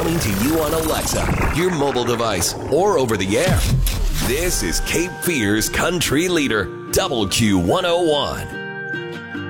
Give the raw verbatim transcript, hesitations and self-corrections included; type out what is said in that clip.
coming to you on Alexa, your mobile device, or over the air. This is Cape Fear's Country Leader, Double Q one oh one.